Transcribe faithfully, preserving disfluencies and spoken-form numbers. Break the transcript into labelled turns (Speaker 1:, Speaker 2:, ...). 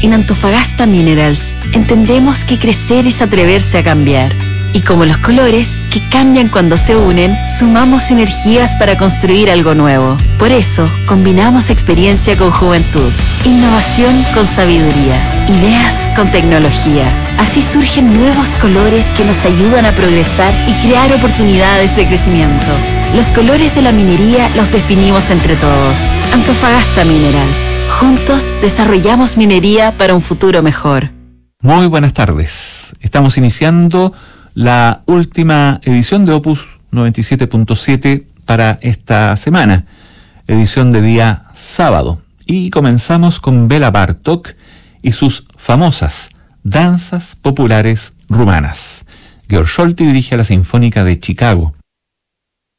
Speaker 1: En Antofagasta Minerals entendemos que crecer es atreverse a cambiar. Y como los colores, que cambian cuando se unen, sumamos energías para construir algo nuevo. Por eso, combinamos experiencia con juventud, innovación con sabiduría, ideas con tecnología. Así surgen nuevos colores que nos ayudan a progresar y crear oportunidades de crecimiento. Los colores de la minería los definimos entre todos. Antofagasta Minerals. Juntos desarrollamos minería para un futuro mejor.
Speaker 2: Muy buenas tardes. Estamos iniciando la última edición de Opus noventa y siete punto siete para esta semana, edición de día sábado. Y comenzamos con Bela Bartók y sus famosas danzas populares rumanas. Georg Solti dirige a la Sinfónica de Chicago.